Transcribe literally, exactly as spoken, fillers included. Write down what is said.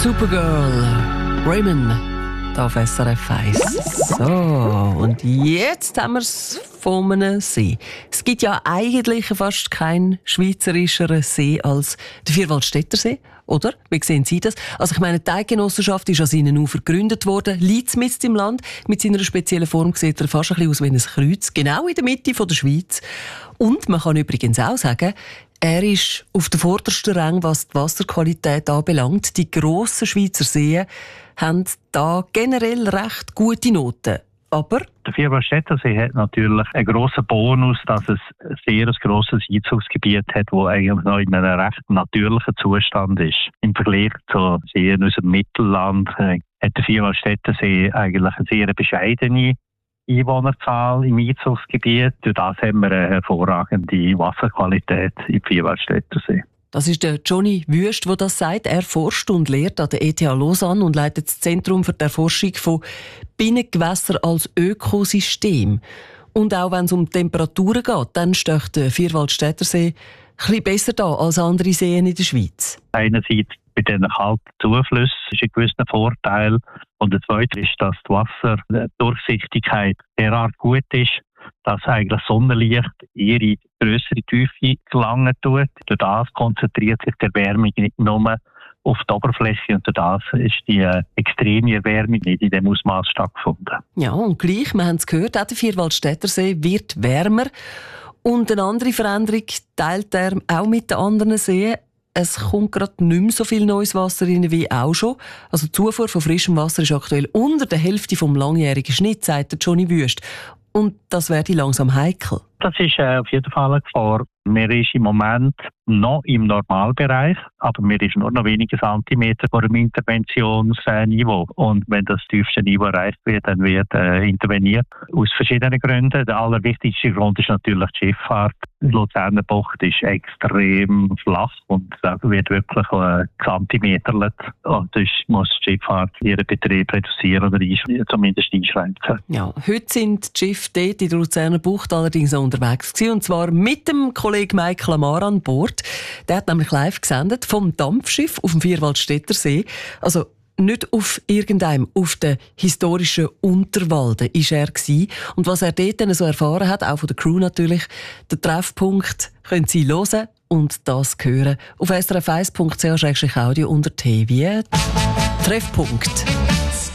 Supergirl, Raymond, hier auf S R F eins. So, und jetzt haben wir es von einem See. Es gibt ja eigentlich fast keinen schweizerischeren See als der Vierwaldstätter See, oder? Wie sehen Sie das? Also ich meine, die Eidgenossenschaft ist an seinen Ufern gegründet worden, liegt mitten im Land. Mit seiner speziellen Form sieht er fast ein bisschen aus wie ein Kreuz, genau in der Mitte der Schweiz. Und man kann übrigens auch sagen, er ist auf der vordersten Rang, was die Wasserqualität anbelangt. Die grossen Schweizer Seen haben da generell recht gute Noten. Aber der Vierwaldstätter See hat natürlich einen grossen Bonus, dass es ein sehr grosses Einzugsgebiet hat, das eigentlich noch in einem recht natürlichen Zustand ist. Im Vergleich zu Seen aus dem Mittelland äh, hat der Vierwaldstätter See eigentlich eine sehr bescheidene Einwohnerzahl im Einzugsgebiet. Durch das haben wir eine hervorragende Wasserqualität im Vierwaldstätter See. Das ist der Johnny Wüst, der das sagt. Er forscht und lehrt an der E T H Lausanne und leitet das Zentrum für die Erforschung von Binnengewässern als Ökosystem. Und auch wenn es um Temperaturen geht, dann steht der Vierwaldstätter See ein bisschen besser da als andere Seen in der Schweiz. Einerseits bei diesen kalten Zuflüssen ist ein gewisser Vorteil. Und der zweite ist, dass die Wasserdurchsichtigkeit derart gut ist, dass eigentlich Sonnenlicht ihre grössere Tiefe gelangen tut. Durch das konzentriert sich die Erwärmung nicht nur auf die Oberfläche und durch das ist die äh, extreme Erwärmung nicht in dem Ausmaß stattgefunden. Ja, und gleich, wir haben es gehört, auch der Vierwaldstätter See wird wärmer. Und eine andere Veränderung teilt er auch mit den anderen Seen. Es kommt gerade nicht mehr so viel neues Wasser rein wie auch schon. Also die Zufuhr von frischem Wasser ist aktuell unter der Hälfte vom langjährigen Schnitt, sagt der Johnny Wüst. Und das werde langsam heikel. Das ist äh, auf jeden Fall eine Gefahr. Wir sind im Moment noch im Normalbereich, aber wir sind nur noch wenige Zentimeter vor dem Interventionsniveau. Und wenn das tiefste Niveau erreicht wird, dann wird äh, interveniert. Aus verschiedenen Gründen. Der allerwichtigste Grund ist natürlich die Schifffahrt. Die Luzerner Bucht ist extrem flach und da wird wirklich äh, zentimeterlet. Und das muss die Schifffahrt ihren Betrieb reduzieren oder einsch- zumindest einschränken. Ja, heute sind die Schiffe dort in der Luzerner Bucht allerdings auch unterwegs gewesen, und zwar mit dem Kollegen Michael Amar an Bord. Der hat nämlich live gesendet vom Dampfschiff auf dem Vierwaldstätter See. Also nicht auf irgendeinem, auf der historischen Unterwalde ist er gsi. Und was er dort dann so erfahren hat, auch von der Crew natürlich, den Treffpunkt können Sie hören und das hören auf s r f eins punkt c h audio unter T wie Treffpunkt.